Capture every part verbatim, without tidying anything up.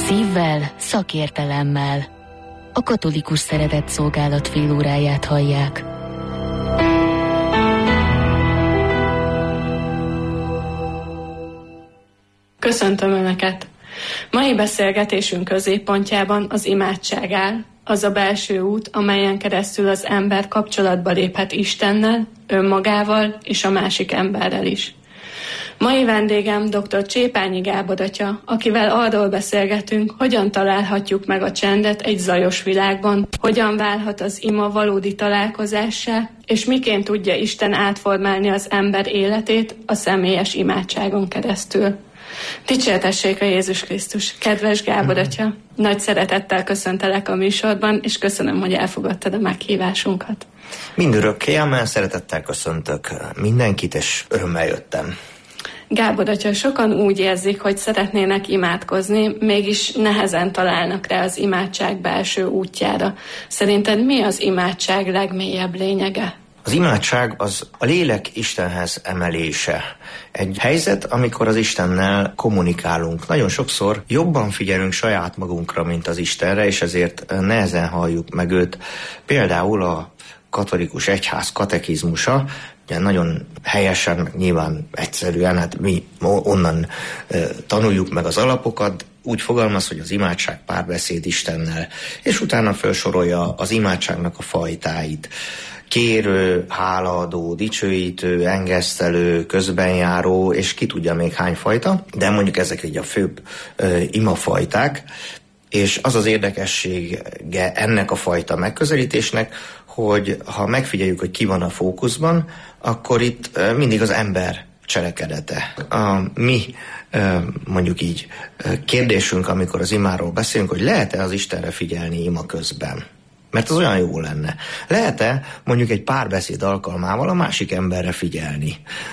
Szívvel, szakértelemmel. A Katolikus Szeretetszolgálat félóráját hallják. Köszöntöm Önöket! Mai beszélgetésünk középpontjában az imádság áll, az a belső út, amelyen keresztül az ember kapcsolatba léphet Istennel, önmagával és a másik emberrel is. Mai vendégem dr. Csépányi Gábor atya, akivel arról beszélgetünk, hogyan találhatjuk meg a csendet egy zajos világban, hogyan válhat az ima valódi találkozássá, és miként tudja Isten átformálni az ember életét a személyes imádságon keresztül. Dicsértessék a Jézus Krisztus! Kedves Gábor atya, nagy szeretettel köszöntelek a műsorban, és köszönöm, hogy elfogadtad a meghívásunkat. Mindörökké, amely szeretettel köszöntök mindenkit, és örömmel jöttem. Gábor atya, sokan úgy érzik, hogy szeretnének imádkozni, mégis nehezen találnak rá az imádság belső útjára. Szerinted mi az imádság legmélyebb lényege? Az imádság az a lélek Istenhez emelése. Egy helyzet, amikor az Istennel kommunikálunk. Nagyon sokszor jobban figyelünk saját magunkra, mint az Istenre, és ezért nehezen halljuk meg őt. Például a katolikus egyház katekizmusa, ugye nagyon helyesen, nyilván egyszerűen, hát mi onnan e, tanuljuk meg az alapokat, úgy fogalmaz, hogy az imádság párbeszéd Istennel, és utána felsorolja az imádságnak a fajtáit. Kérő, hálaadó, dicsőítő, engesztelő, közbenjáró, és ki tudja még hány fajta, de mondjuk ezek így a főbb e, imafajták, és az az érdekessége ennek a fajta megközelítésnek, hogy ha megfigyeljük, hogy ki van a fókuszban, akkor itt mindig az ember cselekedete. A mi mondjuk így kérdésünk, amikor az imáról beszélünk, hogy lehet-e az Istenre figyelni ima közben? Mert az olyan jó lenne. Lehet-e mondjuk egy párbeszéd alkalmával a másik emberre figyelni?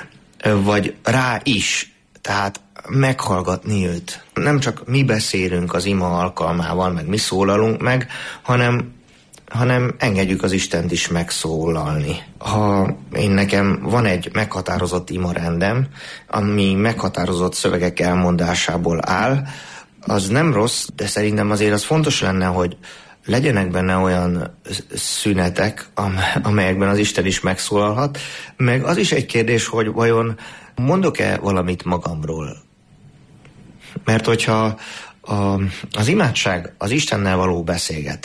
Vagy rá is, tehát meghallgatni őt. Nem csak mi beszélünk az ima alkalmával, meg mi szólalunk meg, hanem hanem engedjük az Istent is megszólalni. Ha én nekem van egy meghatározott imarendem, ami meghatározott szövegek elmondásából áll, az nem rossz, de szerintem azért az fontos lenne, hogy legyenek benne olyan szünetek, amelyekben az Isten is megszólalhat, meg az is egy kérdés, hogy vajon mondok-e valamit magamról? Mert hogyha a, az imádság az Istennel való beszélgetés,